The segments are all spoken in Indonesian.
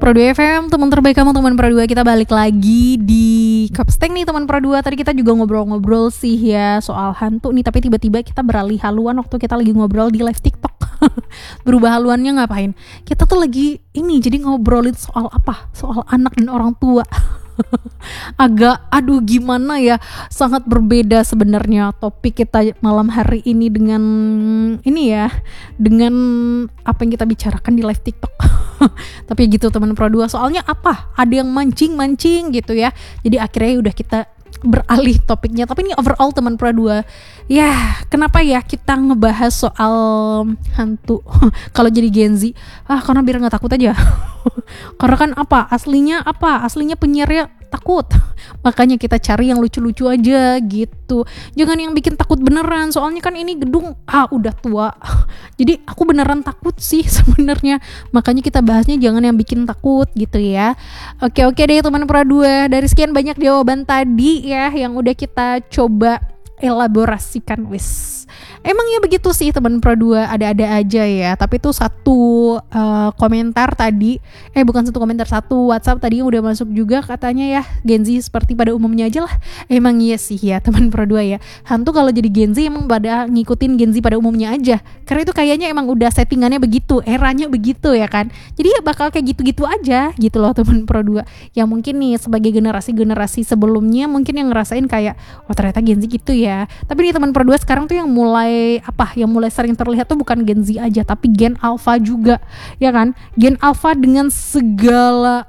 Pro 2 FM, teman terbaik kamu, teman Pro 2. Kita balik lagi di Kapsteng nih teman Pro 2. Tadi kita juga ngobrol-ngobrol sih ya soal hantu nih, tapi tiba-tiba kita beralih haluan waktu kita lagi ngobrol di live TikTok. Berubah haluannya ngapain? Kita tuh lagi ini, jadi ngobrolin soal apa? Soal anak dan orang tua. Agak gimana ya, sangat berbeda sebenarnya topik kita malam hari ini dengan ini ya, dengan apa yang kita bicarakan di live TikTok. Tapi gitu teman Pro 2, soalnya apa, ada yang mancing gitu ya, jadi akhirnya udah kita beralih topiknya. Tapi ini overall teman Pro 2 ya, kenapa ya kita ngebahas soal hantu kalau jadi Gen Z? Karena biar gak takut aja. Karena kan aslinya penyiarnya takut, makanya kita cari yang lucu-lucu aja gitu, jangan yang bikin takut beneran. Soalnya kan ini gedung udah tua, jadi aku beneran takut sih sebenarnya, makanya kita bahasnya jangan yang bikin takut gitu ya. Oke deh teman Pro 2, dari sekian banyak jawaban tadi ya yang udah kita coba elaborasikan, emang ya begitu sih teman Pro 2, ada-ada aja ya. Tapi tuh satu komentar tadi, satu WhatsApp tadi yang udah masuk juga, katanya ya Gen Z seperti pada umumnya aja lah. Emang iya sih ya teman Pro 2 ya, hantu kalau jadi Gen Z emang pada ngikutin Gen Z pada umumnya aja, karena itu kayaknya emang udah settingannya begitu, eranya begitu ya kan. Jadi ya bakal kayak gitu-gitu aja gitu loh teman Pro 2. Yang mungkin nih sebagai generasi sebelumnya mungkin yang ngerasain kayak ternyata Gen Z gitu ya. Tapi nih teman Pro 2 sekarang tuh yang mulai sering terlihat tuh bukan Gen Z aja, tapi Gen Alpha juga ya kan. Gen Alpha dengan segala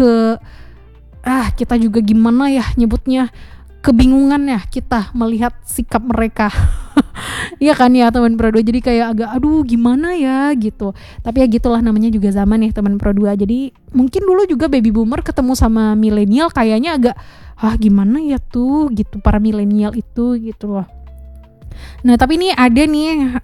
kita juga gimana ya nyebutnya, kebingungan ya kita melihat sikap mereka. Iya kan ya teman Pro 2, jadi kayak agak gimana ya gitu. Tapi ya gitulah, namanya juga zaman ya teman Pro 2. Jadi mungkin dulu juga baby boomer ketemu sama milenial kayaknya agak gimana ya tuh gitu, para milenial itu gitu loh. Nah tapi ini ada nih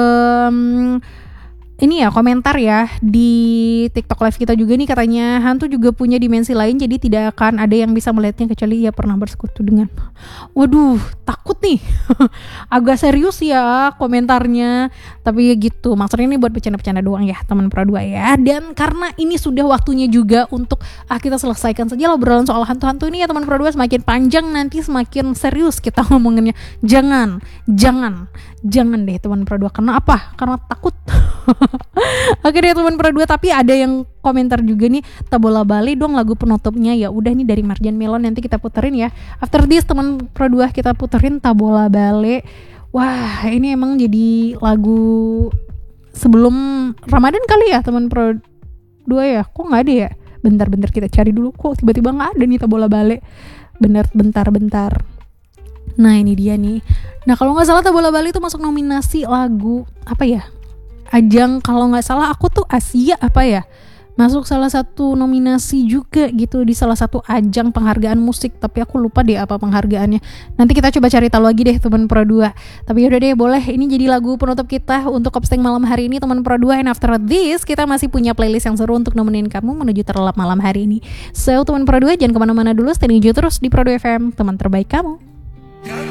ini ya komentar ya di TikTok live kita juga nih, katanya hantu juga punya dimensi lain, jadi tidak akan ada yang bisa melihatnya kecuali ia pernah bersekutu dengan. Waduh, takut nih. Agak serius ya komentarnya, tapi ya gitu, maksudnya ini buat bercanda-bercanda doang ya teman Pro 2 ya. Dan karena ini sudah waktunya juga untuk kita selesaikan saja obrolan soal hantu-hantu ini ya teman Pro 2, semakin panjang nanti semakin serius kita ngomonginnya. Jangan deh teman Pro 2, karena apa? Karena takut. Oke deh teman Pro 2, tapi ada yang komentar juga nih, Tabola Bali dong lagu penutupnya. Ya udah nih, dari Marjan Melon nanti kita puterin ya. After this teman Pro 2 kita puterin Tabola Bali. Wah, ini emang jadi lagu sebelum Ramadan kali ya teman Pro 2 ya. Kok nggak ada ya? Bentar kita cari dulu. Kok tiba-tiba nggak ada nih Tabola Bali? Bentar. Nah ini dia nih. Nah kalau nggak salah Tabola Bali itu masuk nominasi lagu apa ya? Ajang, kalau nggak salah aku tuh Asia masuk salah satu nominasi juga gitu di salah satu ajang penghargaan musik, tapi aku lupa deh apa penghargaannya. Nanti kita coba cari tahu lagi deh teman Pro 2. Tapi yaudah deh, boleh ini jadi lagu penutup kita untuk Kopsteng malam hari ini teman Pro 2. And after this kita masih punya playlist yang seru untuk nemenin kamu menuju terlelap malam hari ini. So teman Pro 2 jangan kemana-mana dulu, stay tune terus di Pro 2 FM, teman terbaik kamu.